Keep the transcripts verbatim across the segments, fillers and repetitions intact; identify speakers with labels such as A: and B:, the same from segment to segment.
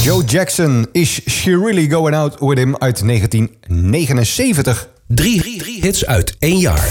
A: Joe Jackson, Is She Really Going Out With Him uit negentien negenenzeventig.
B: Drie, drie hits uit één jaar.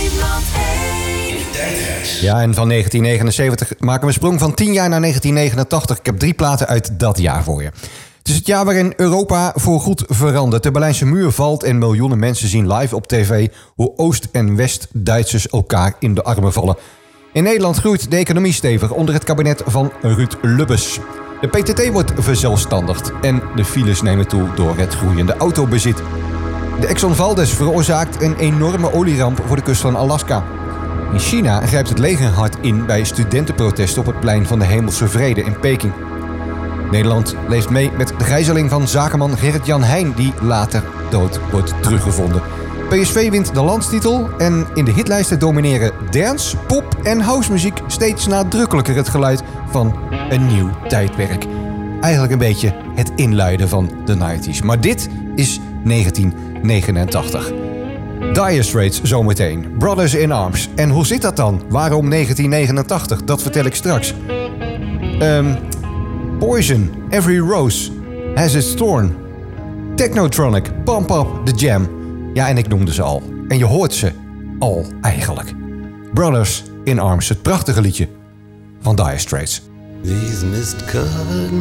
A: Ja, en van negentien negenenzeventig maken we een sprong van tien jaar naar negentien negenentachtig. Ik heb drie platen uit dat jaar voor je. Het is het jaar waarin Europa voorgoed verandert. De Berlijnse muur valt en miljoenen mensen zien live op tv hoe Oost- en West-Duitsers elkaar in de armen vallen. In Nederland groeit de economie stevig onder het kabinet van Ruud Lubbers. De P T T wordt verzelfstandigd en de files nemen toe door het groeiende autobezit. De Exxon Valdez veroorzaakt een enorme olieramp voor de kust van Alaska. In China grijpt het leger hard in bij studentenprotesten op het plein van de Hemelse Vrede in Peking. Nederland leeft mee met de gijzeling van zakenman Gerrit-Jan Heijn, die later dood wordt teruggevonden. P S V wint de landstitel en in de hitlijsten domineren dance, pop en housemuziek steeds nadrukkelijker het geluid van een nieuw tijdperk. Eigenlijk een beetje het inluiden van de negentig's. Maar dit is negentien negenentachtig. Dire Straits zometeen. Brothers in Arms. En hoe zit dat dan? Waarom negentien negenentachtig? Dat vertel ik straks. Um, Poison, Every Rose, Has Its Thorn. Technotronic, Pump Up The Jam. Ja, en ik noemde ze al. En je hoort ze al eigenlijk. Brothers in Arms, het prachtige liedje van Dire Straits.
C: These mist-covered